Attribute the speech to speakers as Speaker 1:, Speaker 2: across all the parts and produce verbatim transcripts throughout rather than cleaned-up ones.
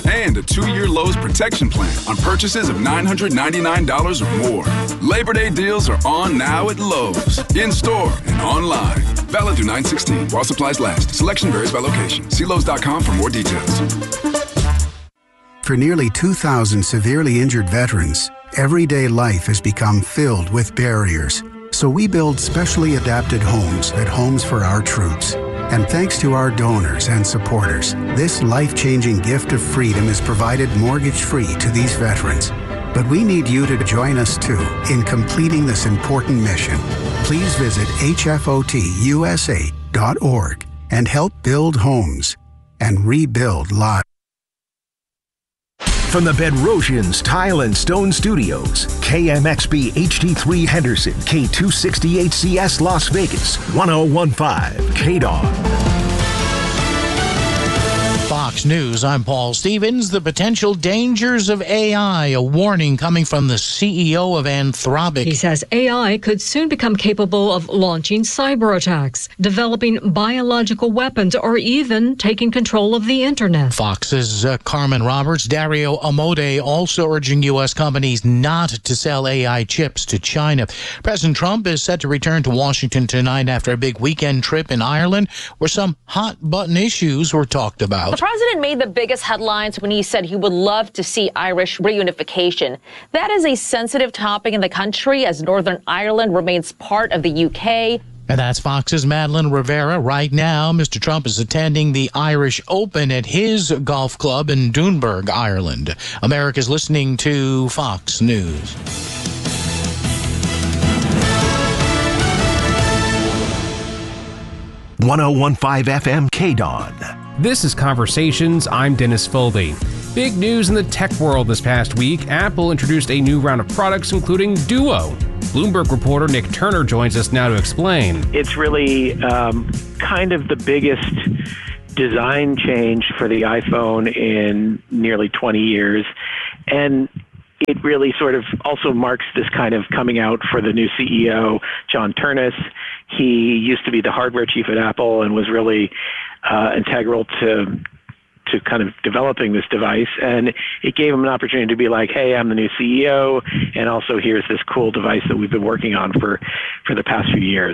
Speaker 1: and a two-year Lowe's protection plan on purchases of nine hundred ninety-nine dollars or more. Labor Day deals are on now at Lowe's, in-store and online. Valid through nine sixteen while supplies last. Selection varies by location. See Lowe's dot com for more details.
Speaker 2: For nearly two thousand severely injured veterans, everyday life has become filled with barriers. So we build specially adapted homes at Homes for Our Troops. And thanks to our donors and supporters, this life-changing gift of freedom is provided mortgage-free to these veterans. But we need you to join us too in completing this important mission. Please visit H F O T U S A dot org and help build homes and rebuild lives.
Speaker 3: From the Bedrosians Tile and Stone Studios, K M X B H D three Henderson, K two sixty H C S Las Vegas, one oh one point five K D O N.
Speaker 4: Fox News, I'm Paul Stevens. The potential dangers of A I, a warning coming from the C E O of Anthropic.
Speaker 5: He says A I could soon become capable of launching cyber attacks, developing biological weapons, or even taking control of the internet.
Speaker 4: Fox's uh, Carmen Roberts, Dario Amodei also urging U S companies not to sell A I chips to China. President Trump is set to return to Washington tonight after a big weekend trip in Ireland, where some hot-button issues were talked about.
Speaker 6: The president made the biggest headlines when he said he would love to see Irish reunification. That is a sensitive topic in the country as Northern Ireland remains part of the U K.
Speaker 4: And that's Fox's Madeline Rivera. Right now, Mister Trump is attending the Irish Open at his golf club in Doonburg, Ireland. America's listening to Fox News.
Speaker 3: one oh one point five F M K D O N.
Speaker 7: This is Conversations. I'm Dennis Foldy. Big news in the tech world this past week. Apple introduced a new round of products, including Duo. Bloomberg reporter Nick Turner joins us now to explain.
Speaker 8: It's really um, kind of the biggest design change for the iPhone in nearly twenty years. And it really sort of also marks this kind of coming out for the new C E O, John Ternus. He used to be the hardware chief at Apple and was really uh, integral to to kind of developing this device. And it gave him an opportunity to be like, hey, I'm the new C E O, and also here's this cool device that we've been working on for, for the past few years.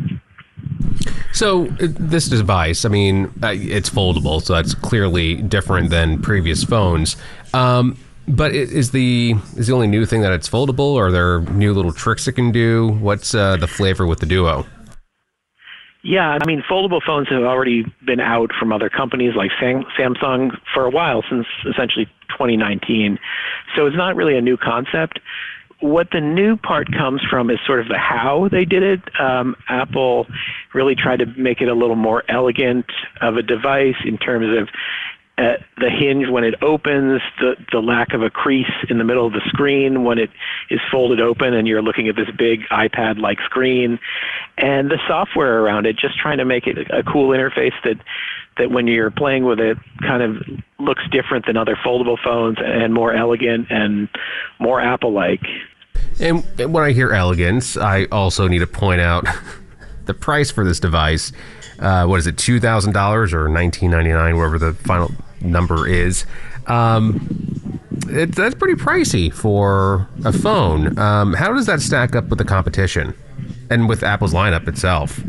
Speaker 7: So this device, I mean, uh, it's foldable, so that's clearly different than previous phones. Um, But is the is the only new thing that it's foldable, or are there new little tricks it can do? What's uh, the flavor with the Duo?
Speaker 8: Yeah, I mean, foldable phones have already been out from other companies like Sam- Samsung for a while, since essentially twenty nineteen. So it's not really a new concept. What the new part comes from is sort of the how they did it. Um, Apple really tried to make it a little more elegant of a device in terms of Uh, the hinge when it opens, the, the lack of a crease in the middle of the screen when it is folded open and you're looking at this big iPad-like screen, and the software around it, just trying to make it a cool interface that, that when you're playing with it kind of looks different than other foldable phones and more elegant and more Apple-like.
Speaker 7: And when I hear elegance, I also need to point out the price for this device. Uh, what is it, two thousand dollars or nineteen ninety-nine, wherever the final number is. Um, it, that's pretty pricey for a phone. Um, how does that stack up with the competition and with Apple's lineup itself?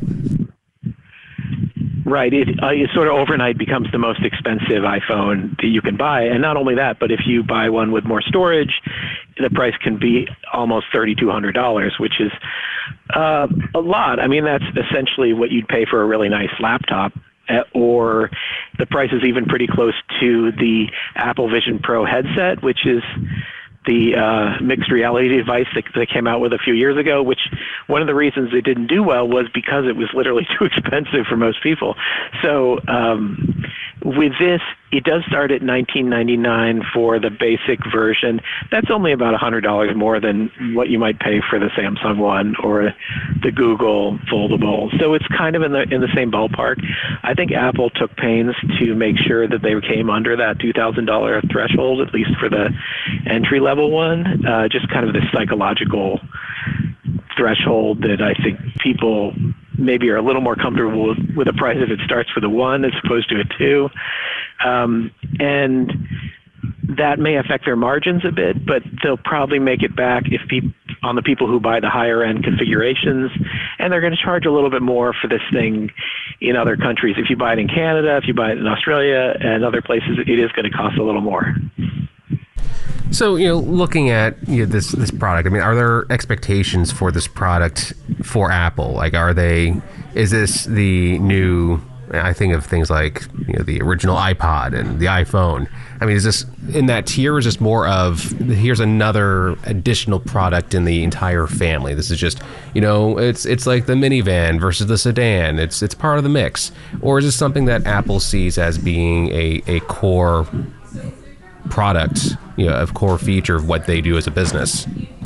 Speaker 8: Right. It, uh, it sort of overnight becomes the most expensive iPhone that you can buy. And not only that, but if you buy one with more storage, the price can be almost three thousand two hundred dollars, which is uh, a lot. I mean, that's essentially what you'd pay for a really nice laptop. Or the price is even pretty close to the Apple Vision Pro headset, which is the uh, mixed reality device that they came out with a few years ago, which one of the reasons it didn't do well was because it was literally too expensive for most people. So um, with this, it does start at nineteen ninety-nine for the basic version. That's only about one hundred dollars more than what you might pay for the Samsung one or the Google foldable. So it's kind of in the in the same ballpark. I think Apple took pains to make sure that they came under that two thousand dollars threshold, at least for the entry-level one, uh, just kind of the psychological threshold that I think people maybe are a little more comfortable with, with a price if it starts with a one as opposed to a two. Um, and that may affect their margins a bit, but they'll probably make it back if pe- on the people who buy the higher end configurations, and they're going to charge a little bit more for this thing in other countries. If you buy it in Canada, if you buy it in Australia and other places, it is going to cost a little more.
Speaker 7: So, you know, looking at you know, this this product, I mean, are there expectations for this product for Apple? Like, are they, is this the new, I think of things like, you know, the original iPod and the iPhone. I mean, is this in that tier, or is this more of, here's another additional product in the entire family? This is just, you know, it's it's like the minivan versus the sedan. It's it's part of the mix. Or is this something that Apple sees as being a, a core product, you know, a core feature of what they do as a business?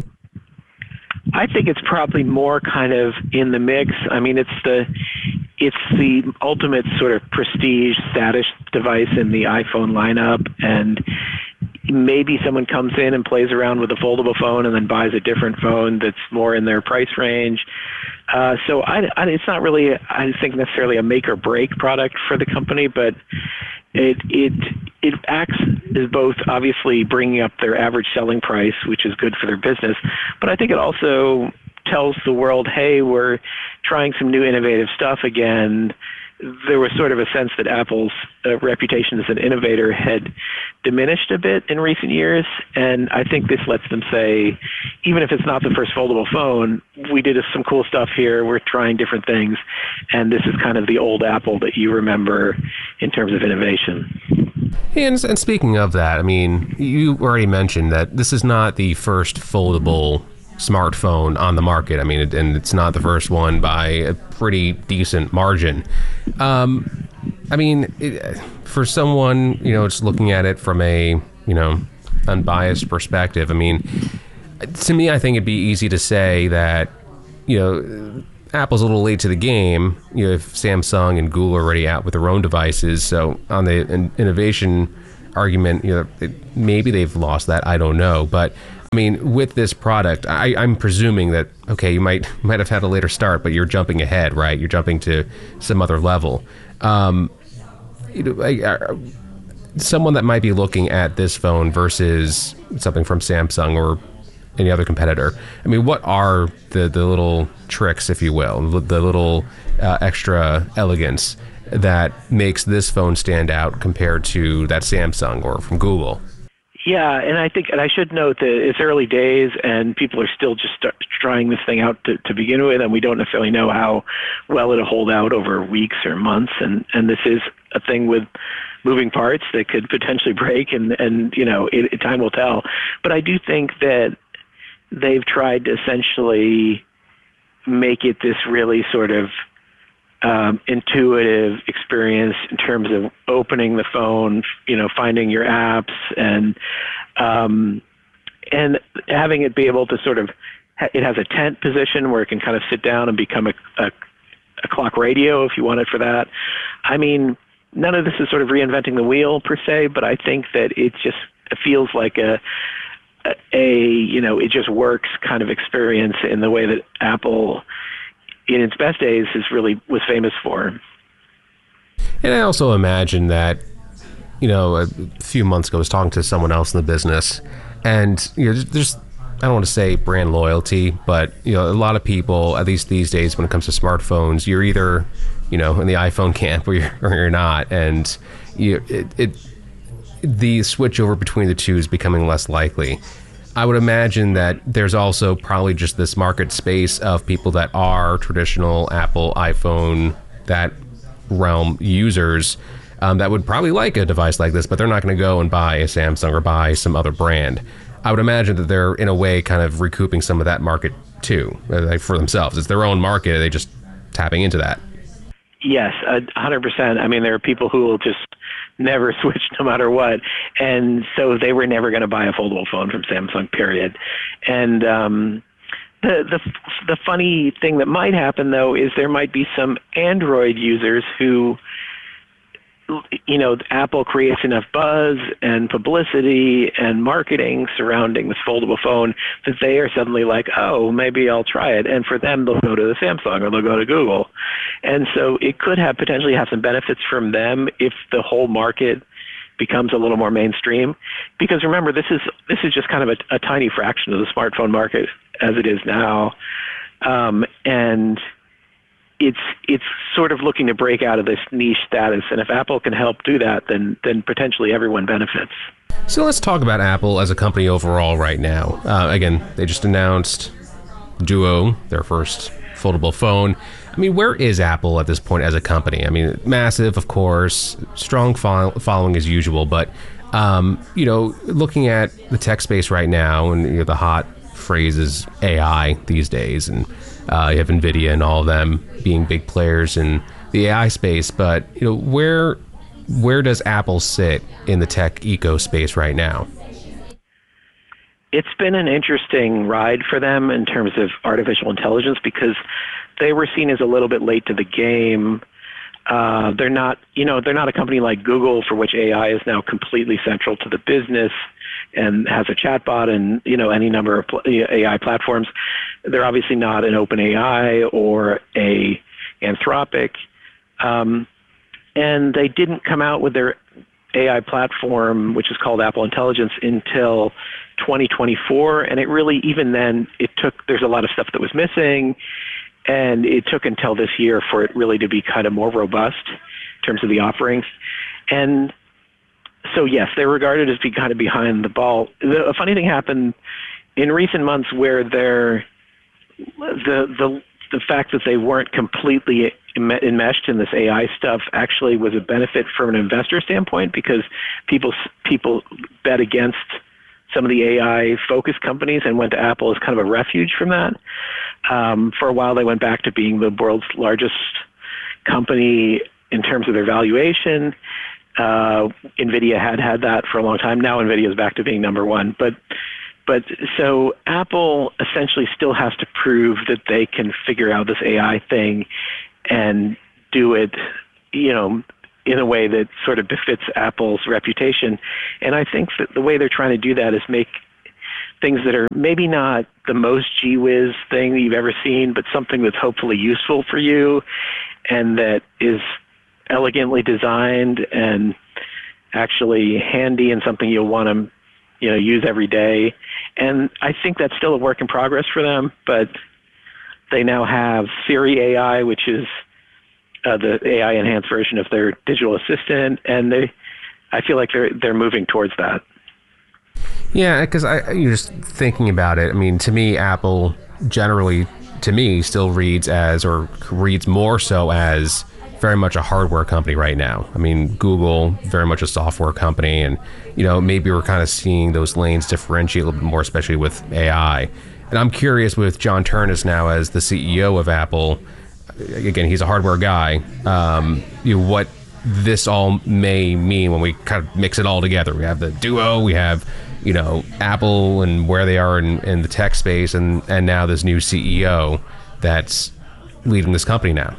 Speaker 8: I think it's probably more kind of in the mix. I mean, it's the it's the ultimate sort of prestige status device in the iPhone lineup, and maybe someone comes in and plays around with a foldable phone and then buys a different phone that's more in their price range. Uh, so I, I, it's not really, I think, necessarily a make or break product for the company, but it it it acts as both obviously bringing up their average selling price, which is good for their business, but I think it also tells the world, hey, we're trying some new innovative stuff again. There was sort of a sense that Apple's uh, reputation as an innovator had diminished a bit in recent years, and I think this lets them say, even if it's not the first foldable phone, we did some cool stuff here, we're trying different things, and this is kind of the old Apple that you remember in terms of innovation.
Speaker 7: And, and speaking of that, I mean, you already mentioned that this is not the first foldable smartphone on the market. I mean, it, and it's not the first one by a pretty decent margin. Um, I mean, it, for someone, you know, just looking at it from a, you know, unbiased perspective, I mean, to me, I think it'd be easy to say that, you know, Apple's a little late to the game, you know, if Samsung and Google are already out with their own devices. So on the in- innovation argument, you know, it, maybe they've lost that. I don't know. But I mean, with this product, I, I'm presuming that, okay, you might might have had a later start, but you're jumping ahead, right? You're jumping to some other level. Um, you know, I, I, someone that might be looking at this phone versus something from Samsung or any other competitor, I mean, what are the, the little tricks, if you will, the little uh, extra elegance that makes this phone stand out compared to that Samsung or from Google?
Speaker 8: Yeah, and I think, and I should note that it's early days and people are still just start, trying this thing out to, to begin with, and we don't necessarily know how well it'll hold out over weeks or months, and, and this is a thing with moving parts that could potentially break, and, and you know, it, it, time will tell. But I do think that they've tried to essentially make it this really sort of Um, intuitive experience in terms of opening the phone, you know, finding your apps, and um, and having it be able to sort of, it has a tent position where it can kind of sit down and become a, a, a clock radio if you want it for that. I mean, none of this is sort of reinventing the wheel per se, but I think that it just it feels like a, a, a, you know, it just works kind of experience in the way that Apple, in its best days, is really was famous for.
Speaker 7: And I also imagine that, you know, a few months ago I was talking to someone else in the business, and you know, there's, I don't want to say brand loyalty, but you know, a lot of people, at least these days, when it comes to smartphones, you're either, you know, in the iPhone camp or you're, or you're not, and you, it, it, the switch over between the two is becoming less likely. I would imagine that there's also probably just this market space of people that are traditional Apple, iPhone, that realm users um, that would probably like a device like this, but they're not going to go and buy a Samsung or buy some other brand. I would imagine that they're, in a way, kind of recouping some of that market, too, like for themselves. It's their own market. They're just tapping into that.
Speaker 8: Yes, one hundred percent. I mean, there are people who will just never switch no matter what, and so they were never going to buy a foldable phone from Samsung, period. And um, the the the funny thing that might happen, though, is there might be some Android users who, you know, Apple creates enough buzz and publicity and marketing surrounding this foldable phone that they are suddenly like, oh, maybe I'll try it. And for them, they'll go to the Samsung or they'll go to Google. And so it could have potentially have some benefits from them if the whole market becomes a little more mainstream. Because remember, this is this is just kind of a, a tiny fraction of the smartphone market as it is now, um, and it's it's sort of looking to break out of this niche status. And if Apple can help do that, then then potentially everyone benefits.
Speaker 7: So let's talk about Apple as a company overall right now. Uh, again, they just announced Duo, their first foldable phone. I mean, where is Apple at this point as a company? I mean, massive, of course, strong fo- following as usual, but, um, you know, looking at the tech space right now, and you know, the hot phrase is A I these days, and uh, you have NVIDIA and all of them being big players in the A I space, but, you know, where where does Apple sit in the tech eco space right now?
Speaker 8: It's been an interesting ride for them in terms of artificial intelligence because they were seen as a little bit late to the game. Uh, they're not, you know, they're not a company like Google, for which A I is now completely central to the business and has a chatbot and, you know, any number of A I platforms. They're obviously not an OpenAI or a Anthropic. Um, and they didn't come out with their A I platform, which is called Apple Intelligence, until twenty twenty-four. And it really, even then, it took, there's a lot of stuff that was missing. And it took until this year for it really to be kind of more robust in terms of the offerings. And so, yes, they're regarded as being kind of behind the ball. The, a funny thing happened in recent months where they're, the, the, the fact that they weren't completely enmeshed in this A I stuff actually was a benefit from an investor standpoint because people people bet against some of the A I-focused companies and went to Apple as kind of a refuge from that. Um, for a while, they went back to being the world's largest company in terms of their valuation. Uh, NVIDIA had had that for a long time. Now NVIDIA is back to being number one. But But so Apple essentially still has to prove that they can figure out this A I thing and do it, you know, in a way that sort of befits Apple's reputation. And I think that the way they're trying to do that is make things that are maybe not the most gee whiz thing that you've ever seen, but something that's hopefully useful for you and that is elegantly designed and actually handy and something you'll want to, you know, use every day. And I think that's still a work in progress for them, but they now have Siri A I, which is uh, the A I enhanced version of their digital assistant, and they, I feel like they're they're moving towards that.
Speaker 7: Yeah, because I you're just thinking about it. I mean, to me, Apple generally, to me, still reads as, or reads more so as, very much a hardware company right now. I mean, Google, very much a software company, and you know, maybe we're kind of seeing those lanes differentiate a little bit more, especially with A I. And I'm curious with John Ternus now as the C E O of Apple. Again, he's a hardware guy. Um, you know, what this all may mean when we kind of mix it all together. We have the Duo, we have, you know, Apple and where they are in, in the tech space, and and now this new C E O that's leading this company now.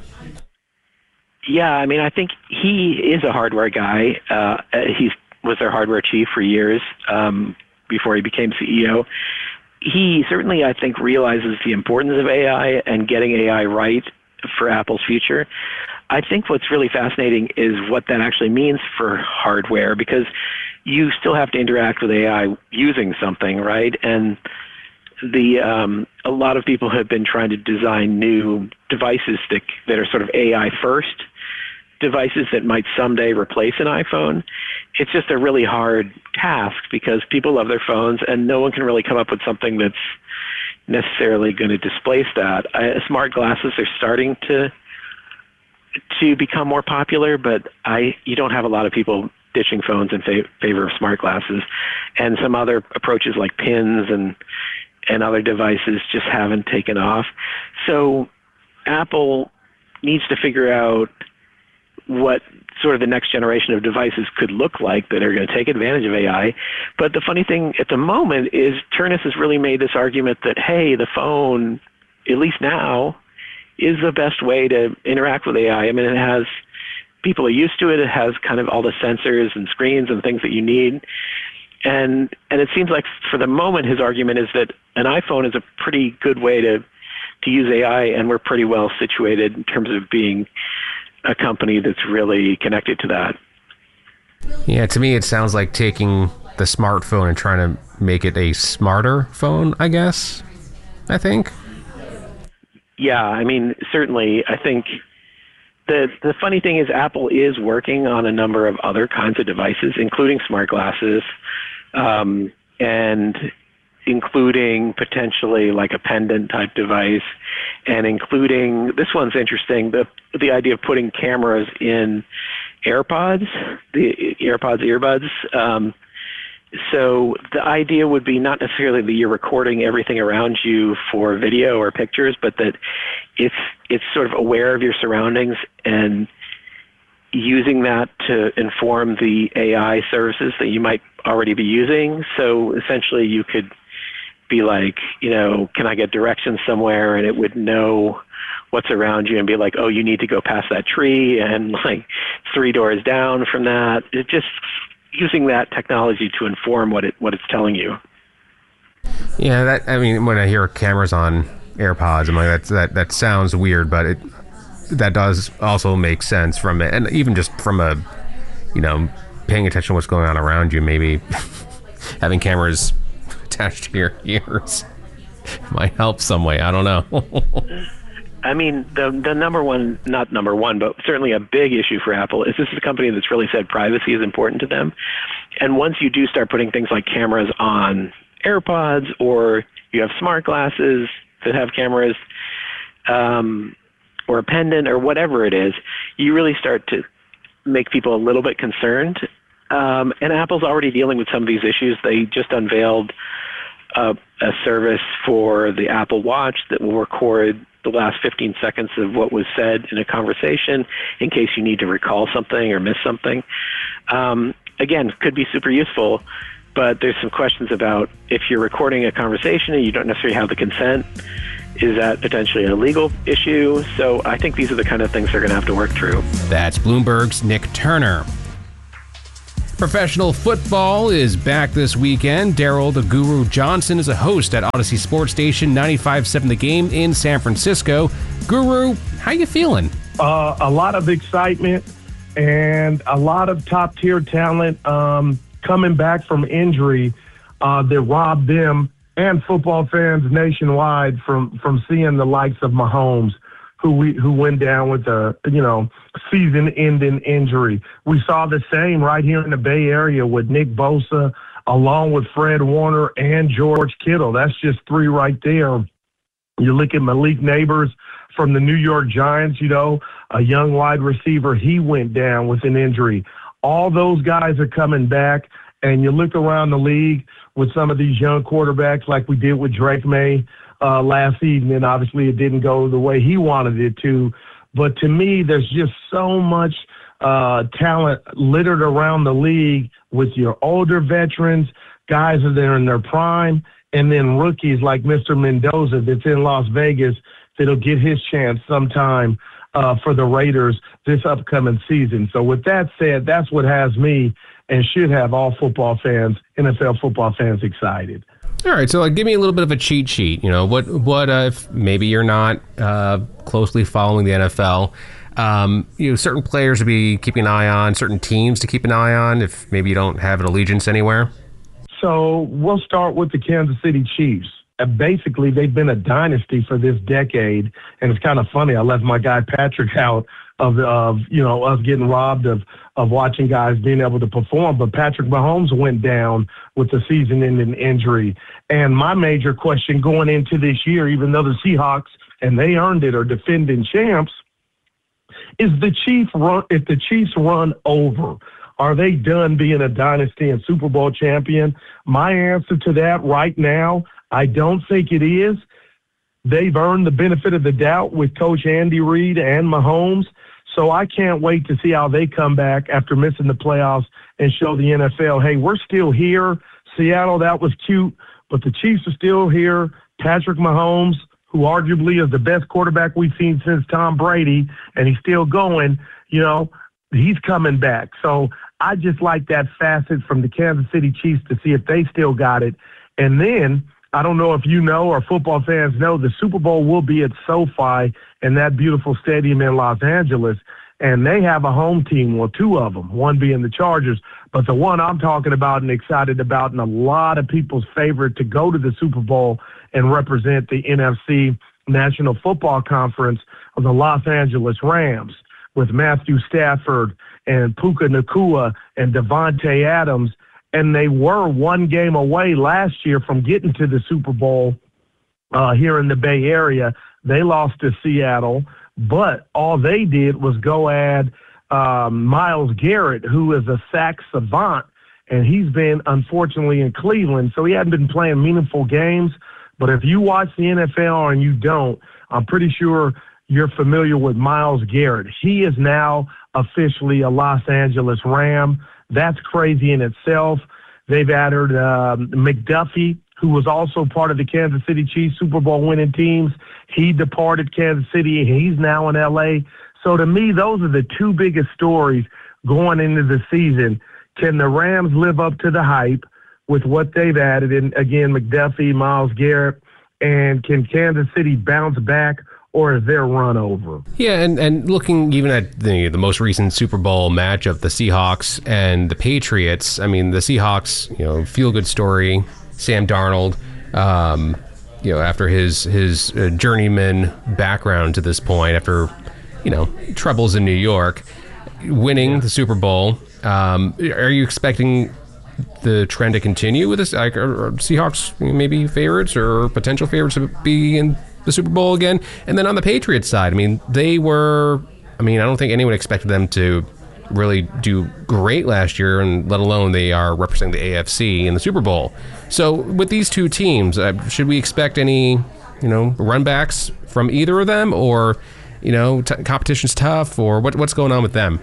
Speaker 8: Yeah, I mean, I think he is a hardware guy. Uh, he was their hardware chief for years um, before he became C E O. He certainly, I think, realizes the importance of A I and getting A I right for Apple's future. I think what's really fascinating is what that actually means for hardware, because you still have to interact with A I using something, right? And the um, a lot of people have been trying to design new devices that, that are sort of A I first, devices that might someday replace an iPhone. It's just a really hard task because people love their phones and no one can really come up with something that's necessarily going to displace that. I, smart glasses are starting to to become more popular, but I you don't have a lot of people ditching phones in fa- favor of smart glasses. And some other approaches like pins and and other devices just haven't taken off. So Apple needs to figure out what sort of the next generation of devices could look like that are going to take advantage of A I. But the funny thing at the moment is Ternus has really made this argument that, hey, the phone, at least now, is the best way to interact with A I. I mean, it has, people are used to it. It has kind of all the sensors and screens and things that you need. And and it seems like for the moment, his argument is that an iPhone is a pretty good way to, to use A I, and we're pretty well situated in terms of being a company that's really connected to that.
Speaker 7: Yeah, to me, it sounds like taking the smartphone and trying to make it a smarter phone, I guess, I think.
Speaker 8: Yeah, I mean, certainly, I think the the funny thing is Apple is working on a number of other kinds of devices, including smart glasses, um, and including potentially like a pendant type device, and including, this one's interesting, the the idea of putting cameras in AirPods, the AirPods earbuds. Um, so the idea would be not necessarily that you're recording everything around you for video or pictures, but that it's it's sort of aware of your surroundings and using that to inform the A I services that you might already be using. So essentially you could be like, you know, can I get directions somewhere? And it would know what's around you and be like, oh, you need to go past that tree and like three doors down from that. It just using that technology to inform what it what it's telling you.
Speaker 7: Yeah, that I mean, when I hear cameras on AirPods, I'm like, that's, that that sounds weird, but it that does also make sense from it, and even just from a, you know, paying attention to what's going on around you. Maybe having cameras attached to your ears might help some way. I don't know.
Speaker 8: I mean, the the number one, not number one, but certainly a big issue for Apple is this is a company that's really said privacy is important to them. And once you do start putting things like cameras on AirPods, or you have smart glasses that have cameras, um, or a pendant or whatever it is, you really start to make people a little bit concerned. Um, and Apple's already dealing with some of these issues. They just unveiled a, a service for the Apple Watch that will record the last fifteen seconds of what was said in a conversation in case you need to recall something or miss something. Um, again, could be super useful, but there's some questions about if you're recording a conversation and you don't necessarily have the consent, is that potentially a legal issue? So I think these are the kind of things they're going to have to work through.
Speaker 7: That's Bloomberg's Nick Turner. Professional football is back this weekend. Daryl the Guru Johnson is a host at Odyssey Sports Station ninety-five point seven The Game in San Francisco. Guru, how you feeling?
Speaker 9: Uh, a lot of excitement and a lot of top-tier talent um, coming back from injury uh, that robbed them and football fans nationwide from, from seeing the likes of Mahomes, who we who went down with a you know season-ending injury. We saw the same right here in the Bay Area with Nick Bosa, along with Fred Warner and George Kittle. That's just three right there. You look at Malik Neighbors from the New York Giants, you know, a young wide receiver. He went down with an injury. All those guys are coming back, and you look around the league with some of these young quarterbacks like we did with Drake May uh, last season, and obviously it didn't go the way he wanted it to. But to me, there's just so much uh, talent littered around the league with your older veterans, guys that are in their prime, and then rookies like Mister Mendoza that's in Las Vegas that'll get his chance sometime uh, for the Raiders this upcoming season. So with that said, that's what has me and should have all football fans, N F L football fans, excited.
Speaker 7: All right, so like, give me a little bit of a cheat sheet. You know, what what uh, if maybe you're not uh, closely following the N F L? Um, you know, certain players to be keeping an eye on, certain teams to keep an eye on. If maybe you don't have an allegiance anywhere.
Speaker 9: So we'll start with the Kansas City Chiefs. Uh, basically, they've been a dynasty for this decade, and it's kind of funny. I left my guy Patrick out of of you know us getting robbed of of watching guys being able to perform. But Patrick Mahomes went down with the season-ending injury. And my major question going into this year, even though the Seahawks, and they earned it, are defending champs, is the Chiefs run, if the Chiefs run over, are they done being a dynasty and Super Bowl champion? My answer to that right now, I don't think it is. They've earned the benefit of the doubt with Coach Andy Reid and Mahomes. So I can't wait to see how they come back after missing the playoffs and show the N F L, hey, we're still here. Seattle, that was cute, but the Chiefs are still here. Patrick Mahomes, who arguably is the best quarterback we've seen since Tom Brady, and he's still going, you know, he's coming back. So I just like that facet from the Kansas City Chiefs to see if they still got it. And then I don't know if you know or football fans know, the Super Bowl will be at SoFi in that beautiful stadium in Los Angeles. and they have a home team, well, two of them, one being the Chargers. But the one I'm talking about and excited about, and a lot of people's favorite to go to the Super Bowl and represent the N F C National Football Conference, are the Los Angeles Rams, with Matthew Stafford and Puka Nacua and Devontae Adams. And they were one game away last year from getting to the Super Bowl uh, here in the Bay Area. They lost to Seattle, but all they did was go add um, Myles Garrett, who is a sack savant, and he's been, unfortunately, in Cleveland, so he hadn't been playing meaningful games. But if you watch the N F L and you don't, I'm pretty sure you're familiar with Myles Garrett. He is now officially a Los Angeles Ram. That's crazy in itself. They've added um, McDuffie, who was also part of the Kansas City Chiefs Super Bowl winning teams. He departed Kansas City, and he's now in L A. So to me, those are the two biggest stories going into the season. Can the Rams live up to the hype with what they've added? And again, McDuffie, Myles Garrett, and can Kansas City bounce back, or is their run over?
Speaker 7: Yeah, and, and looking even at the the most recent Super Bowl match of the Seahawks and the Patriots, I mean, the Seahawks, you know, feel-good story, Sam Darnold, um, you know, after his, his uh, journeyman background to this point, after, you know, troubles in New York, winning yeah. the Super Bowl. Um, are you expecting the trend to continue with this? Like, are, are Seahawks maybe favorites or potential favorites to be in the Super Bowl again? And then on the Patriots side, I mean, they were, I mean, I don't think anyone expected them to really do great last year, and let alone they are representing the A F C in the Super Bowl. So with these two teams, uh, should we expect any, you know, runbacks from either of them, or, you know, t- competition's tough, or what, what's going on with them?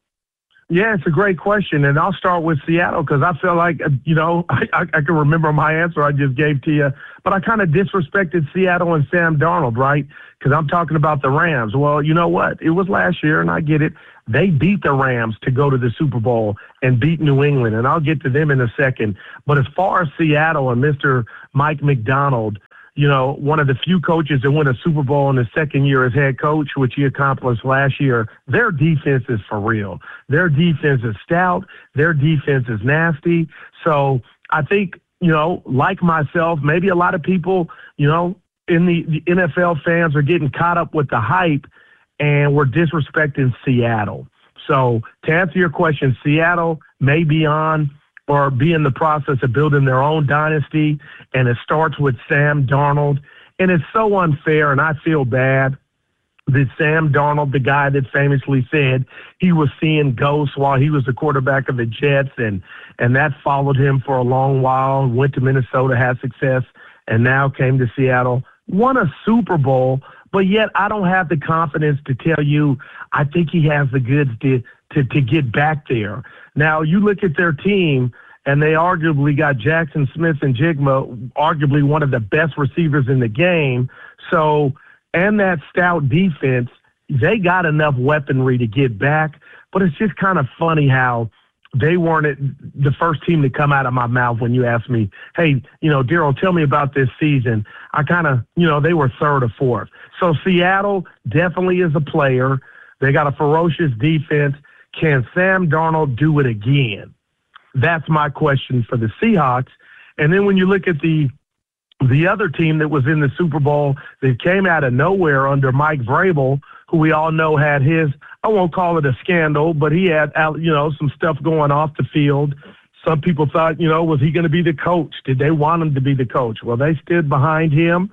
Speaker 9: Yeah, it's a great question, and I'll start with Seattle because I feel like, you know, I, I, I can remember my answer I just gave to you, but I kind of disrespected Seattle and Sam Darnold, right? Because I'm talking about the Rams. Well, you know what? It was last year, and I get it. They beat the Rams to go to the Super Bowl and beat New England, and I'll get to them in a second. But as far as Seattle and Mister Mike Macdonald, you know, one of the few coaches that won a Super Bowl in his second year as head coach, which he accomplished last year, their defense is for real. Their defense is stout. Their defense is nasty. So I think, you know, like myself, maybe a lot of people, you know, in the, the N F L fans are getting caught up with the hype, and we're disrespecting Seattle. So to answer your question, Seattle may be on or be in the process of building their own dynasty, and it starts with Sam Darnold. And it's so unfair, and I feel bad that Sam Darnold, the guy that famously said he was seeing ghosts while he was the quarterback of the Jets, and, and that followed him for a long while, went to Minnesota, had success, and now came to Seattle, won a Super Bowl, but yet I don't have the confidence to tell you I think he has the goods to, to, to get back there. Now, you look at their team, and they arguably got Jackson Smith and Jigma, arguably one of the best receivers in the game. So, and that stout defense, they got enough weaponry to get back. But it's just kind of funny how they weren't the first team to come out of my mouth when you asked me, hey, you know, Daryl, tell me about this season. I kind of, you know, they were third or fourth. So Seattle definitely is a player. They got a ferocious defense. Can Sam Darnold do it again? That's my question for the Seahawks. And then when you look at the the other team that was in the Super Bowl that came out of nowhere under Mike Vrabel, who we all know had his, I won't call it a scandal, but he had, you know, some stuff going off the field. Some people thought, you know, was he going to be the coach? Did they want him to be the coach? Well, they stood behind him,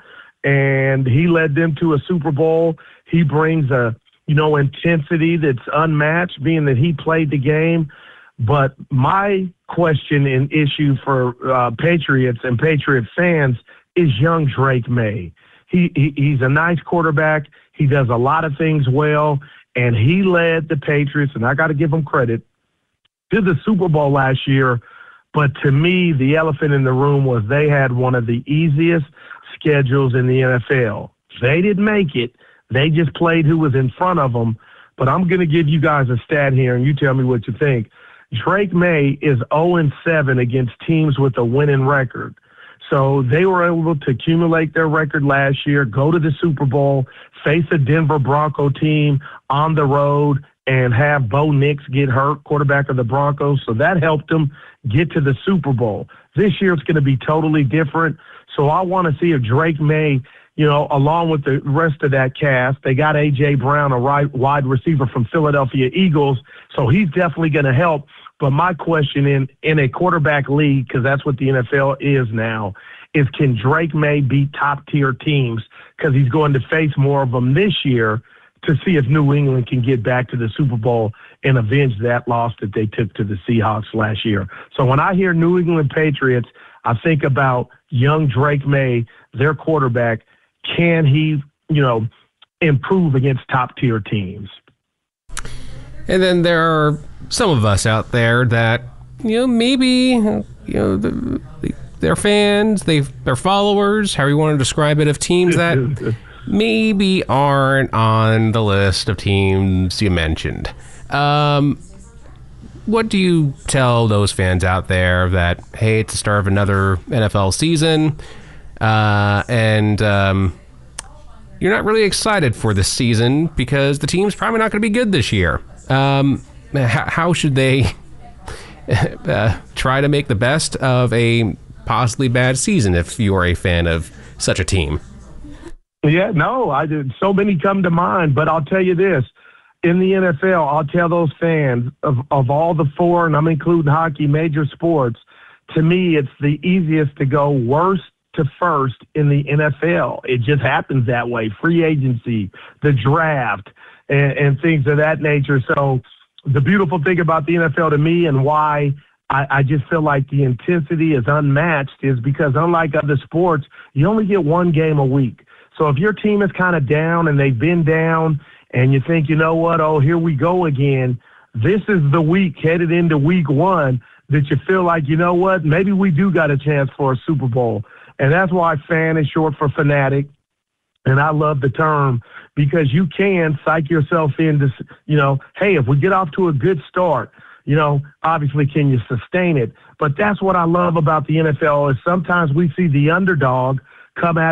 Speaker 9: and he led them to a Super Bowl. He brings a, you know, intensity that's unmatched, being that he played the game. But my question and issue for uh, Patriots and Patriot fans is young Drake May. He, he he's a nice quarterback. He does a lot of things well, and he led the Patriots, and I got to give him credit, to the Super Bowl last year. But to me, the elephant in the room was they had one of the easiest schedules in the N F L. They didn't make it. They just played who was in front of them. But I'm going to give you guys a stat here, and you tell me what you think. Drake May is oh and seven against teams with a winning record. So they were able to accumulate their record last year, go to the Super Bowl, face a Denver Bronco team on the road, and have Bo Nix get hurt, quarterback of the Broncos. So that helped them get to the Super Bowl. This year it's going to be totally different. So I want to see if Drake May, you know, along with the rest of that cast, they got A J. Brown, a right wide receiver from Philadelphia Eagles. So he's definitely going to help. But my question in, in a quarterback league, because that's what the N F L is now, is can Drake May beat top-tier teams? Because he's going to face more of them this year to see if New England can get back to the Super Bowl and avenge that loss that they took to the Seahawks last year. So when I hear New England Patriots, I think about young Drake May, their quarterback. Can he, you know, improve against top-tier teams?
Speaker 7: And then there are some of us out there that, you know, maybe, you know, the, they're fans, they they're followers, however you want to describe it, of teams that maybe aren't on the list of teams you mentioned. Um, what do you tell those fans out there that, hey, it's the start of another N F L season, uh, and um, you're not really excited for this season because the team's probably not going to be good this year? Um, how, how should they uh, try to make the best of a possibly bad season if you are a fan of such a team?
Speaker 9: Yeah, no, I did. So many come to mind, but I'll tell you this. In the N F L, I'll tell those fans of, of all the four, and I'm including hockey, major sports, to me, it's the easiest to go worst to first in the N F L. It just happens that way. Free agency, the draft, and, and things of that nature. So the beautiful thing about the N F L to me and why I, I just feel like the intensity is unmatched is because unlike other sports, you only get one game a week. So if your team is kind of down and they've been down and you think, you know what, oh, here we go again, this is the week headed into week one that you feel like, you know what, maybe we do got a chance for a Super Bowl. And that's why fan is short for fanatic. And I love the term because you can psych yourself into, you know, hey, if we get off to a good start, you know, obviously can you sustain it? But that's what I love about the N F L is sometimes we see the underdog come at